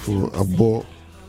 Tifo about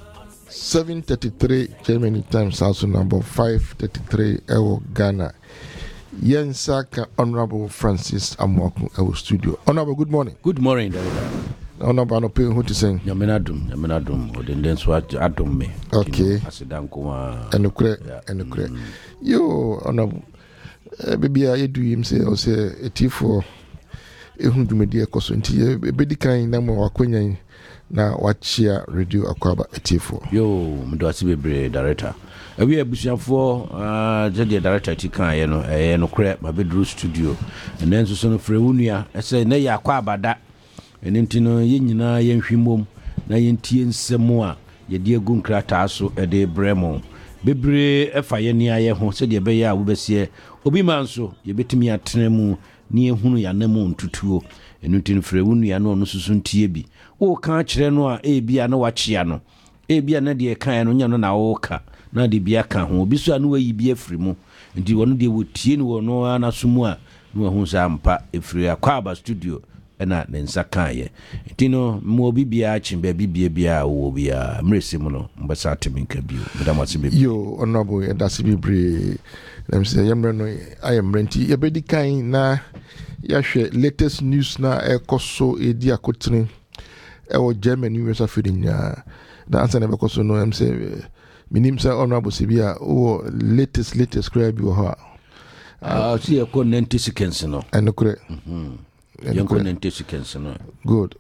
7:33 Germany time, also number 5:33 Ewo Ghana. Yensaka Honorable Francis Amoku Ewo Studio. Honorable, good morning. Good morning, Director. Honorable, I'm paying who to sing. Yamenadum, or then what Adam me. Okay. Asidankuma. And yo, Honorable, baby, I do him say, or say, a Tifo. Ehundumedia kosonti bedikan na mo wakwenya na wachia radio akwaba etifo yo mdo asibebre director awi abusiafo jede director tikan ye no kre mabedru studio enenso so no frewunua ese na ya akwaba da enenti no ye nyina ye nhwimom na ye ntie nsemo a ye de agu nkrata so ede bremo bebre efa ye nia ye ho se de be ya wo besie obi manso ye betimi atenemu ni ehunu ya namu ntutuo enutin frewunu ya no susu ntie bi wo ka kire no a ebia na wachia no ebia na de kan no nya no na wo ka na de bia ka ho obi so anu ayi bia frimu nti wono de wotie ni wono anasomu a no hu sa mpa efri akwaba studio na nensa kan ye nti no mo obi bia chimba bia wo bia mresemu no mbasa teminka bio medamase bebi yo Honorable that's bebre let me say yamre no I am renti yebedi kan na yahwe latest news na ekoso edi akotene ewo Germany USA fidinya na answer na bekoso no am say minim say Honorable Sibia o latest crab you ha see a 90 seconds no and kure yanko 90 seconds no good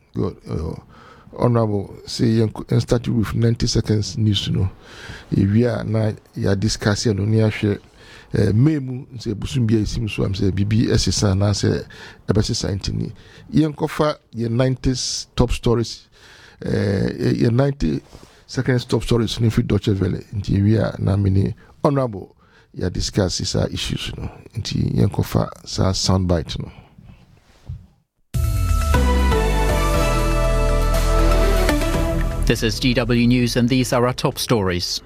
Honorable say you start with 90 seconds news no we are na ya discuss no ni ahwe memu nse busumbia isim so am say bibi esesa na say ebesesa intini yenkofa ye 90s top stories ye 90 seconds top stories in Deutsche Welle nti we are na mini Honorable ya discuss isa issues no nti yenkofa sa soundbite no. This is DW News and these are our top stories.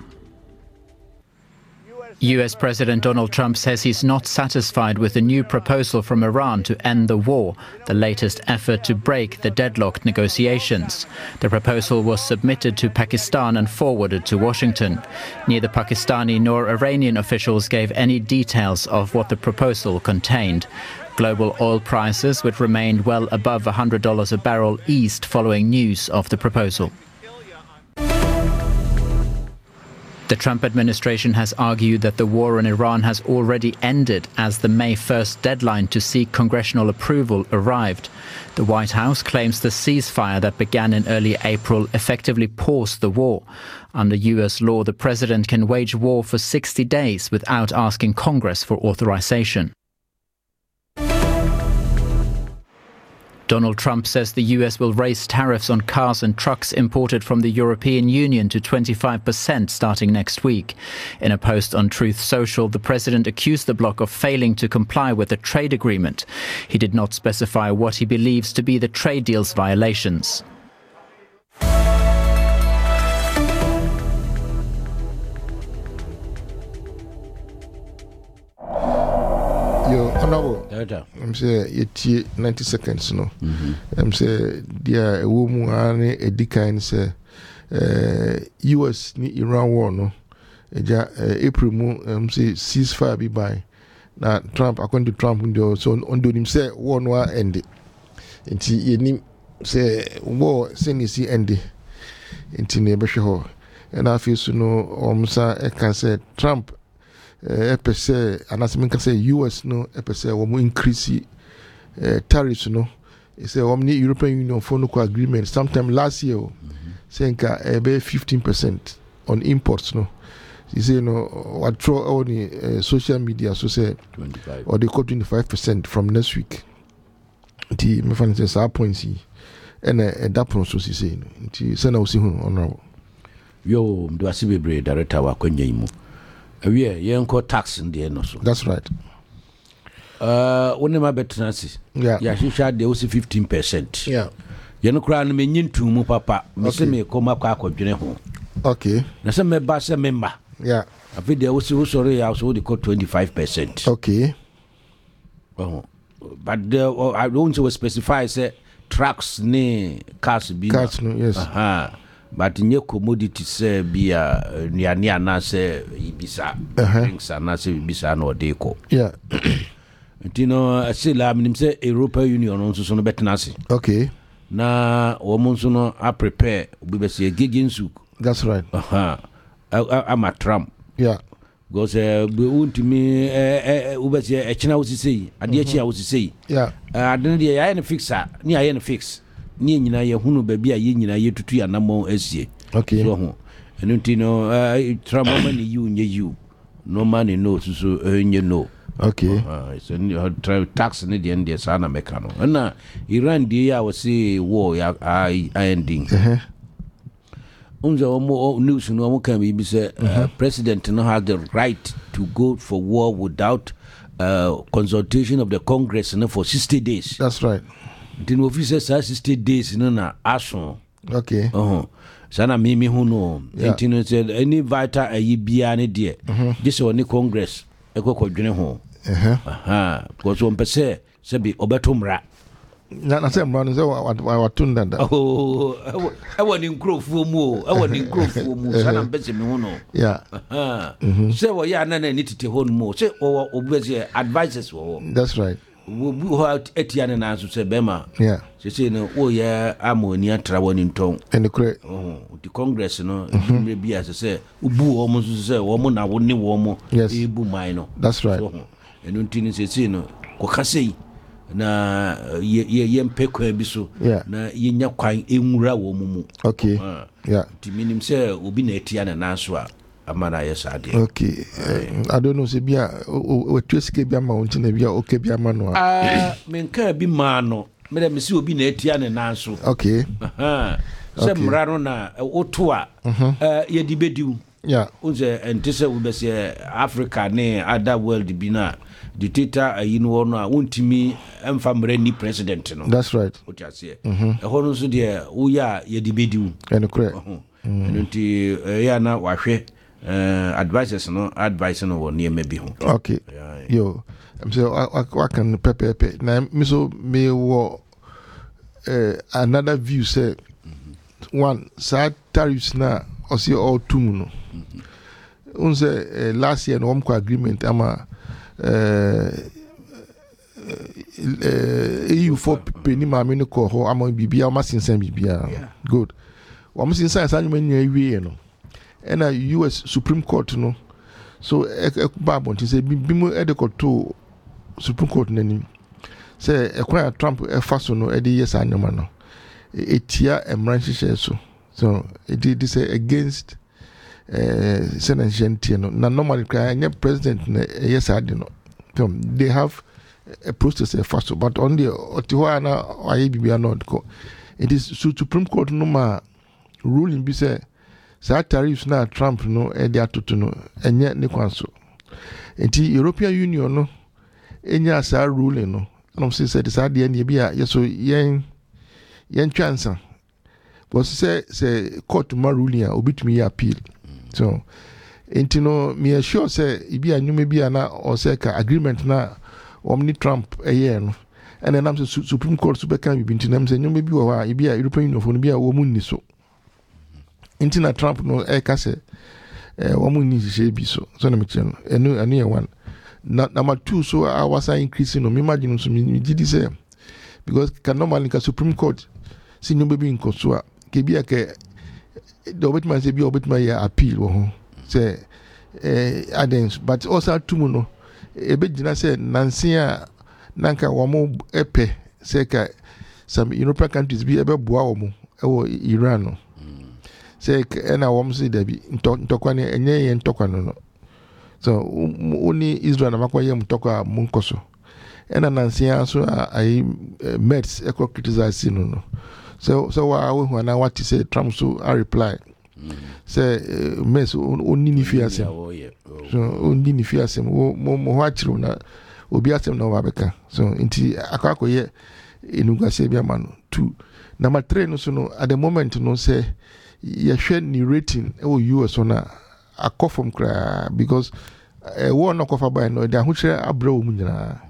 US President Donald Trump says he's not satisfied with the new proposal from Iran to end the war, the latest effort to break the deadlocked negotiations. The proposal was submitted to Pakistan and forwarded to Washington. Neither Pakistani nor Iranian officials gave any details of what the proposal contained. Global oil prices, which remained well above $100 a barrel, eased following news of the proposal. The Trump administration has argued that the war in Iran has already ended as the May 1st deadline to seek congressional approval arrived. The White House claims the ceasefire that began in early April effectively paused the war. Under U.S. law, the president can wage war for 60 days without asking Congress for authorization. Donald Trump says the U.S. will raise tariffs on cars and trucks imported from the European Union to 25% starting next week. In a post on Truth Social, the president accused the bloc of failing to comply with the trade agreement. He did not specify what he believes to be the trade deal's violations. Yo, Honorable, I'm say 90 seconds no. I'm say dia woman ane edikain say US ni Iran war no. Eja April mu say ceasefire be by. Na Trump according to Trump ndo so ondo nim say war no end. Nti yenim say war say ni si end. Nti ne behwe ho. Na afisu no omsa e kan say Trump epese anasemi ka say US no epese wo mo increase tariffs no say wo ni European Union for no agreement sometime last year say nka ebe 15% on imports no you say no what throw all the social media so say 25 or they cut 25% from next week nti me fan say sa points and that process you say nti say na wo si hu Honorable yo do asibebre director wa kwanya imu we yenko tax in the no so that's right when my betnasi yeah shisha de 15% yeah yen kura no menyintu mu papa me se me koma kwa akwadwene ho okay na se me ba se memba yeah afi de wo sorry ya so de 25% okay but I don't specify say trucks ne cars be no yes but nye commodity say be a niania na say ibisa drinks na say ibisa na odeko yeah ntino asila minim say European Union nso so no betenase okay na wo nso no a prepare obi be say giginsu that's right ama Trump yeah because be untimi obi say echina wosisei ade echi a wosisei yeah adene de ya na fixa ni ya na fix ni nyina ye hunu ba bia ye nyina ye tutu ya namon asie okay so ho enu ntino Trump man you nye you no man no so nye no okay so tax ni de ndie sana mekano na Iran de ya wose war ya ending unzo mo news no mo kan bi say president no has the right to go for war without consultation of the Congress for 60 days. That's right. The officers 60 days na aso. Okay. Sana mimi huno. Intino said any vital bia ne de. This one Congress ekokwadwene ho. Because one pese se bi obetomra. Na say mra say watunda da. Awani nkrofo mu, sana pese me huno. Yeah. Say wo ya na ni tete ho mu. Say obese advices wo. That's right. Wo etiane na so se bema. Yeah. Say no wo ya amoni atra woni nton. And the the Congress no be bia say ubu wo mo so say wo mo na wo ne wo mo ebu mai no. That's right. Enu ntini say no ko kasei na ye mpekwa bi so na ye nya kwan enwura wo mu. Okay. Yeah. Ti minim say obi na etiane na so a amana yes ade. Okay. I don't know say bia o twesike bia ma wonti na bia okay bia ma no. Menka bi ma no. Me dem si obi na etiane na so. Okay. Say mra no na oto a ye di bediu. Yeah. Unze entese ubese Africa ne other world bi na dictator ayino no a wontimi emfa mra ni president no. That's right. What you say. Hono so de uya ye di bediu. And correct. Nti ya na wahwe advices no wo ne me bi ho. Okay. Yo, I'm say I can pepe na me so me wo another view say one sad tariffs na or see all two no. Unse last year no ko agreement ama EU for penny ma me no ko ho ama bibia ama sinsan bibia. Good. Wa mo sinsan san nyuma nwa wie no. And US Supreme Court no. So Babon say bimu to Supreme Court nani. Say ekwa Trump faso no edi yes anoma no. Etia emranche so it is against Senate no. Na normally president yes no. They have a process faso but on the otiwana ayibia not go. It is Supreme Court no ma ruling be say sa tariffs na Trump no e dia toto no enye ne kwanso enti European Union no enya sa ruling no no say this ade ne bia yeso yen chansa but say court ma ruling a obitumi appeal so enti no me sure say ibia nyume bia na o say ka agreement na omni Trump no and then am say Supreme Court super kan bi binti nam say nyume bi wo ha ibia European Union fo no bia wo munni so Intina Trump no ekase woman ni she bi so na me no enu ye one number 2 so our sign increasing no me imagine so me did say because can normally ka Supreme Court si no be nko so a ke bia ke do bet man say bi obet man ya appeal wo ho say adens but also tumu no e be gina say nansi a nanka wo mo epe say ka some European countries bi e be boa wo mo e wo Iran no say na wom say da bi ntokwa ne enye ye ntokwa no so oni Israel na makwa ye mtokwa munkoso ena nansia so ai Mets eco criticize no so wa na what say Trump so I reply say Mets oni ni fiasem so oni ni fiasem mo hachiro na obi asem na wabeka so nti akakoye enugase bia ma no 2 number 3 no so no at the moment no say you share ni rating US on a call from cry because one no cover by no the who share abro mu nyina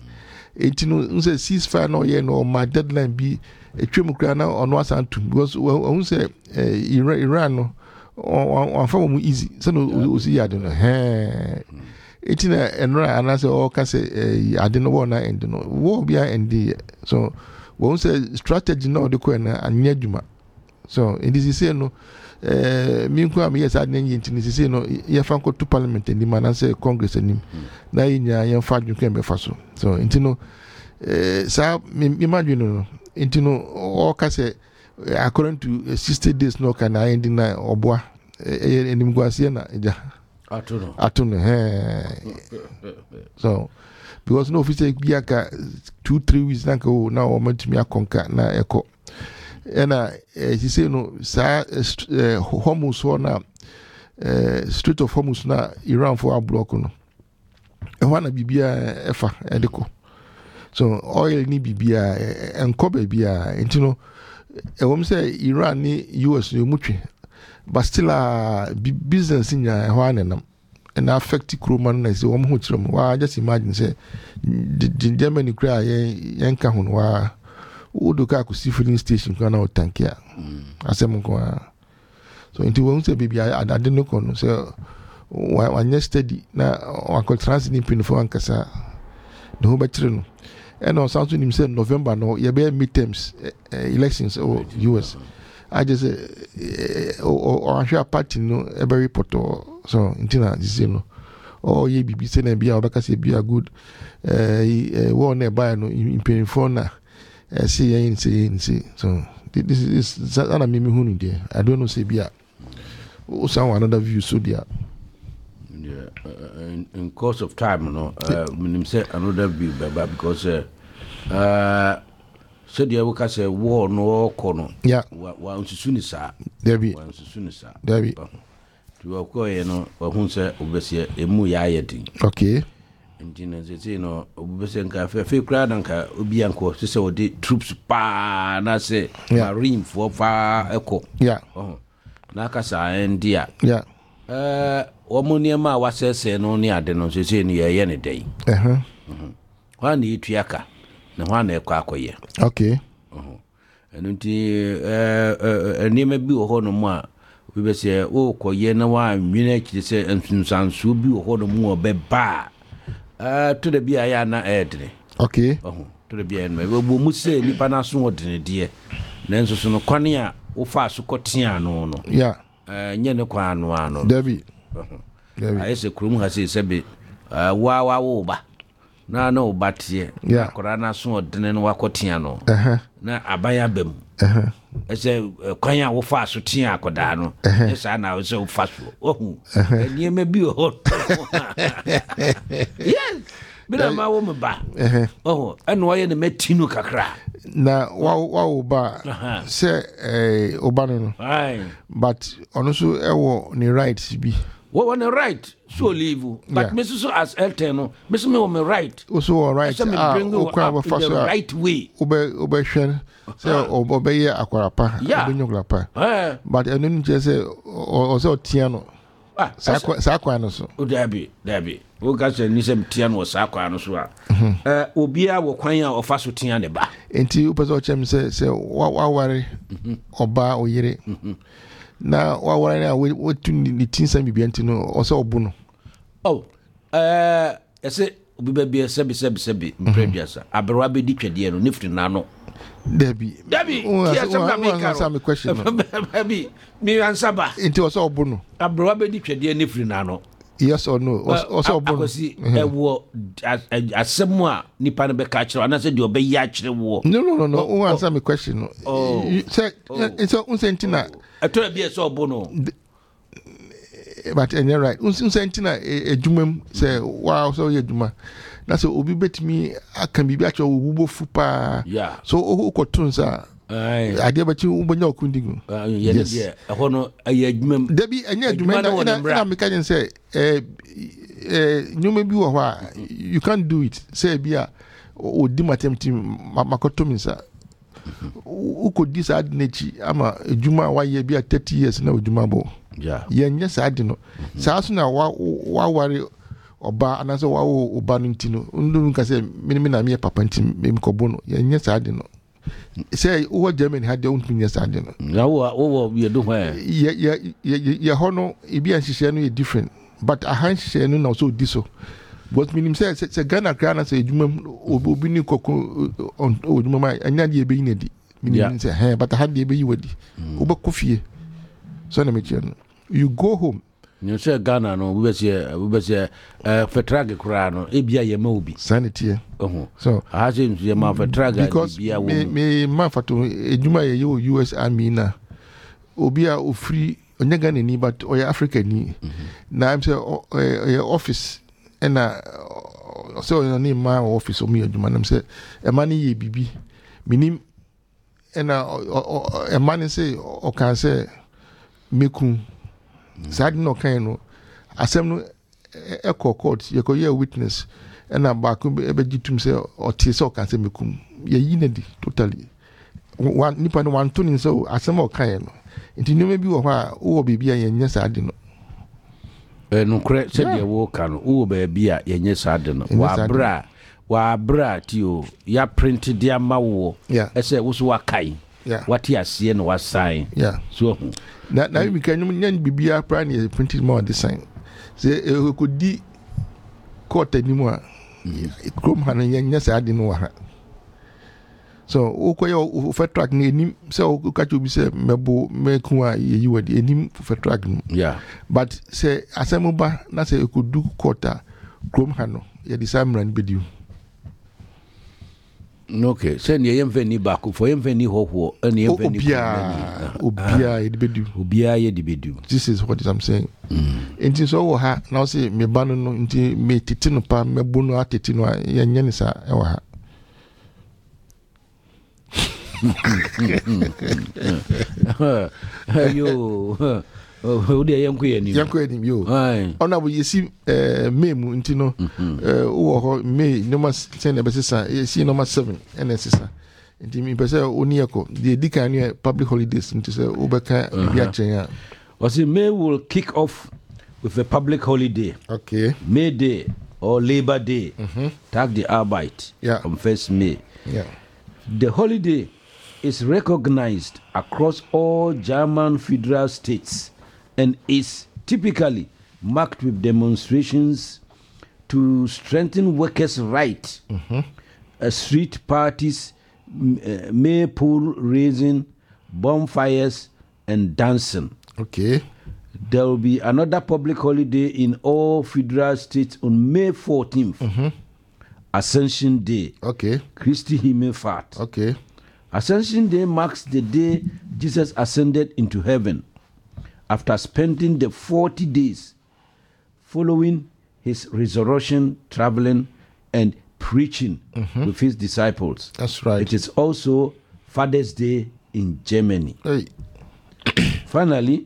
etino unse ceasefire no ye no my deadline be etwem kra na ono asantum because unse Iran no on fa easy so no osi yade no etina enra anase o ka say ade no wo na end no wo bia end so wo say strategy no de ko na anya dwuma so it is say no mi nko am yes ade nyi ntini say no ye fa nko to parliament ni manase congress anim na yinya ye fa dwun kan be fa so ntino sa mi imagine no ntino o ka say according to 60 days no can end na oboa enim gwase na eja atuno so because no officer biaka 2-3 weeks na ko na o matumi akonka na eko ena he say no sa Hormuz na Strait of Hormuz na Iran for a block no e wana bibia efa edeko so oil ni bibia enkobe bia ntino e wom say Iran ni US no mutwe but still business in ya hwanenam and affect Kroman na say wom ho kirem wa just imagine say Germany cry yen ka ho wa udoka ku filling station kana o tankia asem ko so into wom say baby ade no kono say wa steady na wa contrast ni pinfo ankasa no ho betire no and on sound to him say November no ye be midterms elections or US I just or share party no every poto so intina this no oh ye bibi say na bia obaka say bia good wo na buy no in phone na say so this is that na me hunu there I don't know say bia o sound another view so there in course of time no minim say another view because so dia wo ka say war no kono wa nsusu ni sa Debbie to ko ye no wa hu say obese emu ya ayedin okay ndina zeti no obese nka fe kra danka obi anko se odi troops pa na se marine for fa eko na ka sa endia omoni ma wa sese no ni ade no se ni ye ne dai wa ni tuaka na hwa na ekwa akoye okay enunti enima bi wo ho no mu a obi be se o koye na wa nwene kire se ensunsanso bi wo ho no mu obeba to the bia ya na edre okay to the bia no bo mu se nipa na so odene de na nso so no kwane a wo fa so kotia no nye ne kwa ano David ayese krum ha se sebe wa wo ba na no batie akora na so odene no wakotia no na abaya bam ese kwanya wo fa so tia akoda no esa na wo se wo fa so niema bi ho yes bila ma wo mba eno ye ne metinu kakra na wa ba se obano no but ono so ewo ni rights bi what on the right so leave but me so as elten no me so me on my right also all right the right way obe hwen say obe ye akwarapa obe nyograpa but enu nje say o say otia no sa kwa no so dabi wo ga say ni say tia no sa kwa no so a obi a wo kwan a ofa so tia ne ba enti o pese o chem say wa ware oba oyire na wa wara na we tun ni tinsa bibia ntino o se obu no ese obi ba bia sebi previous aberwa be di twede no nifri na no Debbie tia some na make answer me question baby me answer ba into o se obu no aberwa be di twede nifri na no yes or no o se obu no akosi ewo asemu a nipa no be ka kire ana se de obe ya kire wo no o answer me question no say so unsentina atora bia so obo no but you're right unsentina ejumam say wow so ejuma na so obi betimi aka bibi acho wubo fu pa so okotunsa ade ba chi ubonya okundingu yes ho no ejumam debi enya ejuma na me kan say nyuma bi wo ho you can't do it say bia odi matemti makotominsa uko disa adnechi ama ejuma wa ye bia 30 years na ejuma bo yenye sa ade no sa so na wa ware oba anaso wa oba no ntino ndu ka say me na me papa ntim me kobo no ye nya sa de no say wo Germany had your own nya sa de no na wo ye do hwan ye hono e bi an hihye no different but a han hihye no na so di so but minim say Ghana krana say edwuma obi ni kokko on odwuma ma anya de be yin di minim say but had de be yi wadi oba kofie so na me chen you go home. You say Ghana no we be fetrag kura no e bia ye ma obi sanity so I say ye ma fetrag because me ma fato edwuma ye US Army na obi a ofri onye Ghana ni but oya Africa ni na am say office and so you need my office o me edwuma na say e man ye bibi minim and e man say o kan say meku sad no kind no asem no echo court ye ko ye witness and back be gitum say o tie say o kan say mekum ye yinadi totally one nipa no one tuning so asem o kan no nti no bi wo ha wo bibia ye nya sad no no kre se de wo kan wo ba bia ye nya sad no wa bra tio ya print dia mawo ese wo so wa kai what you see no was sign so na we can nyan bibia plan ye printed more design say e ko di court ni mo krom han nya sa ade no ha so o ko yo for track ni nim say o ka chu bi say mebo meku a ye yiwadi enim for track no but say asemuba na say e ko du court a krom han no ye design ran bediu. Okay, send ye yemfeni back for yemfeni hoho and yemfeni obia ye dibedu. This is what I'm saying. Enti so ha now say me banu no enti me titi no pa me bunu atiti no ye nyane sa e wa ha. Yo odi yanku enim yo ona bo yesi memu enti no wo ho me no mas send e besesa yesi no mas 7 nsesa enti mi pese oni eko the dikan ne public holidays enti se obeka bia chen was it May will kick off with a public holiday. Okay, May Day or Labor Day. Tag the Arbeit on 1st May. The holiday is recognized across all German federal states and is typically marked with demonstrations to strengthen workers' rights, street parties, maypole raising, bonfires, and dancing. Okay. There will be another public holiday in all federal states on May 14th, Ascension Day. Okay. Christi Himmelfahrt. Okay. Ascension Day marks the day Jesus ascended into heaven after spending the 40 days following his resurrection, traveling and preaching with his disciples. That's right. It is also Father's Day in Germany. Hey. Finally,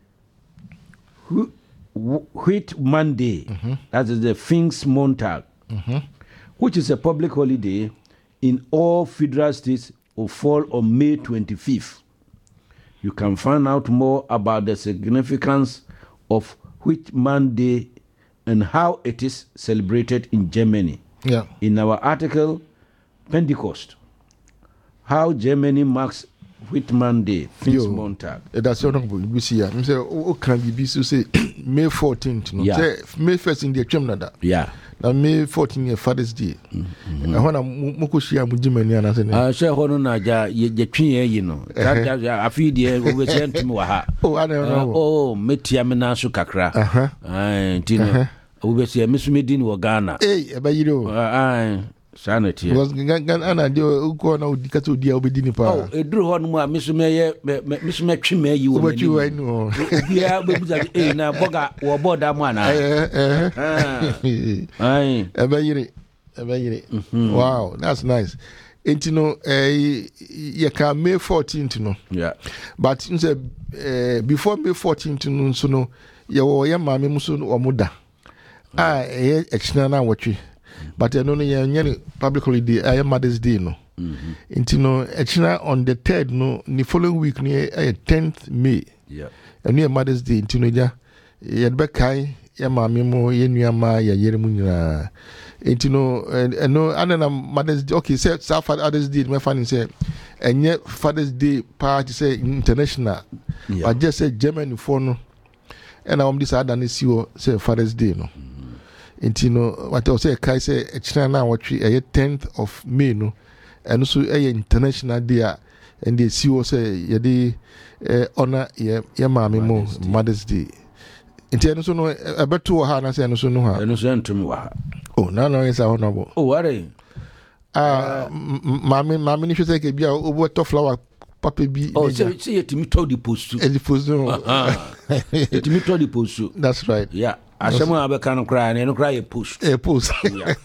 Whit Monday, that is the Pfingstmontag, which is a public holiday in all federal states, will fall on May 25th. You can find out more about the significance of Whit Monday and how it is celebrated in Germany in our article, Pentecost, How Germany Marks Whit Monday, Pfingstmontag. That's what we see. I'm saying, oh, can be so say May 14th. No? Say May 1st in the German. Now May 14th Father's Day. And when I'm Mokushia Mujimani and I said, I shall hold on. You know, I feed you over to Moha. Oh, I don't know. Oh, Metiamina Sukakra. And Tina, over here, Miss Medin or Ghana. Eh, but you know, sanity was Ghana, do go now, Dicatu, dear Obedini. Oh, it drew on more, Miss Mayor, Miss Machime, you what you I know. Yeah, in a boga or border one. Wow, that's nice. And you know, you can May 14th, you know. Yeah. But you say before May 14th, you know, so no, your mammy musun or muda. External watch. But I don't know public holiday. I am Mother's Day, no. And you know, external on the 3rd, no, the following week near 10th May. Yeah. And near Mother's Day, you know, you had back high ya maame mo ye nuama ya yere mu nyina enti no anana Mother's Day okay say Father's Day me fan say enye Father's Day party say international I just say Germany for no and I this other na siwo say Father's Day no enti no what I say kai say echina na watwe 10th of May no and so international day and they siwo say ye dey honor ya maame mo Mother's Day enti eno so no ebeto ha na say eno so no ha eno so entumi wa ha oh no is honorable oh worry maame ni hwese ke bia obo to flower papa bi oh say yetimi to the post yetimi to the post that's right yeah ashamu abeka no cry no cry post yeah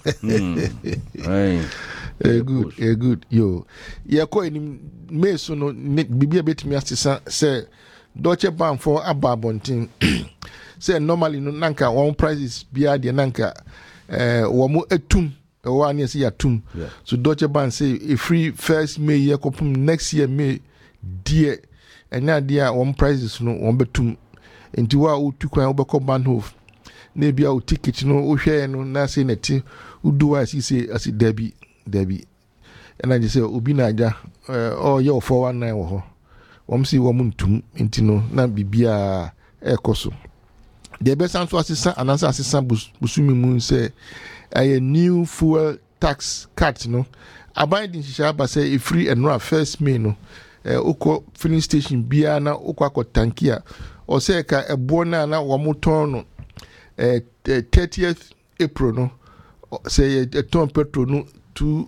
good yo ye ko ni me so no bibia betimi asesa say Deutsche Bank for ababontin say normally no nanka one prices bia de nanka wo mo etum one year see atum so Deutsche Bank say a free first May year kopum next year May dear and na dia one prices no one betum enti wa utukwan obekọ Bahnhof na bia o ticket no o hwe no na say neti uduwa si say as Debbie and I just say obi na aja oh ye 419 wo ho wom si wo muntum enti no na bibia ekoso the best answer assistant and answer assistant busumi mun say a new fuel tax cut no abiding shaba say a free and run first May no oko filling station bia na oko akotankia o say ka ebo na wo moton no 30th April no say a ton petrol no 2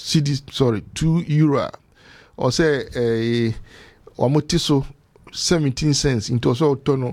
euro or say wo motiso 17 cents into so tono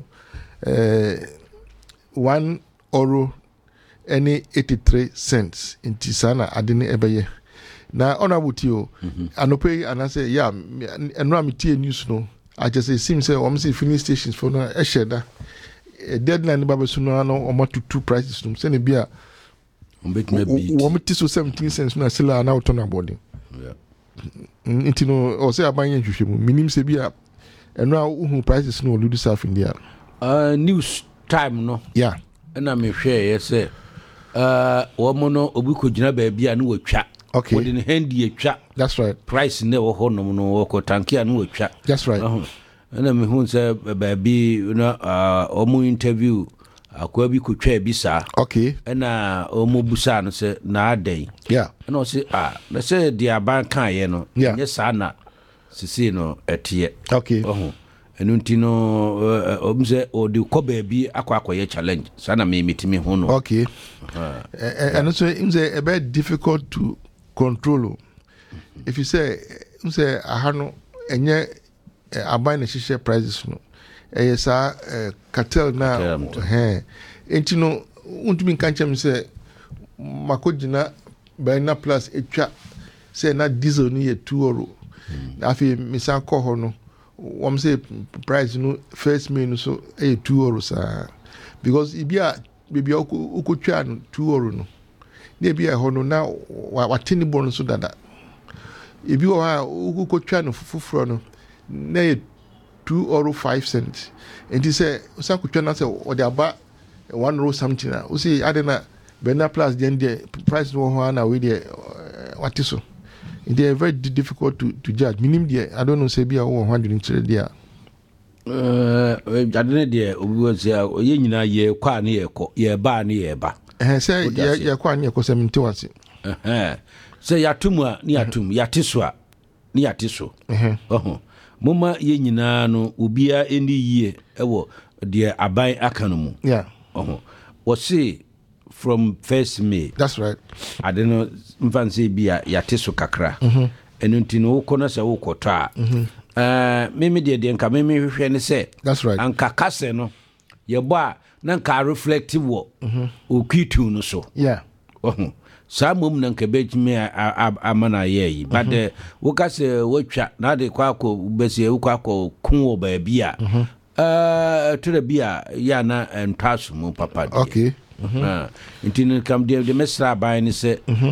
1 euro any 83 cents inti sana adini ebeye na honorable tio anope anase ya enra metie news no I just say seems say o say filling stations for no e sheda deadline ba be suno no o matutu prices no se ne bia o betime beat o metiso 17 cents na sila na auto na boarding yeah inti no o say abanye hwehwemu minim se bia enra uhu prices no ludu south India news time no yeah na me hwe ye say wo mo no obi ko gina ba bia no watwa okay wodi ne handi atwa that's right price ne wo ho no no ko tankia no watwa that's right na me hu say ba bi na omo interview akwa bi ko twa bi sa okay na omo busa no say na adan yeah na o say na say dia ban kan ye no nye sa na sisi no etie okay enunti no omze odi ko ba bi akwakoye challenge sana me mitimi ho no okay and so it's a bit difficult to control if you say ahano enye aban na share prices no sa cartel na enti no untumi kanchem say makojina Bena plus etwa say na diesel ni 2 euro afi misan ko ho no wom say price no first May no so 2 euro sa because ibia bibia okotwa no 2 euro no na bia ho no na watini bon so dada ibi o ha okotwa no fufuro no na 2 euro 5 cents and he say usa kotwa na say o de aba 1 euro something na o say adena Bena plus the price no ho na we there what is so they are very difficult to judge minim there I don't know say bia 100 there adene there obi was ye nyina ye kwa na ye ko ye ba na ye ba say ye kwa na ye ko 70 wase say yatum a ni yatum yateso a ni yateso moma ye nyina no obia eni yie ewo de aban aka no mu yeah wo say from first May that's right I don't know mfanse bia yateso kakra enunti no kono se wo koto a meme de nka meme hwehwe ne se that's right anka kase no ye bo a na nka reflective wo okwitu no so yeah sa mom na nka betimi amana ye yi but wo kase wo twa na de kwa akọ bese wo kwa akọ kun wo ba bia to the bia ya na ntwaso mu papa okay intinu kam de mesra ban ni se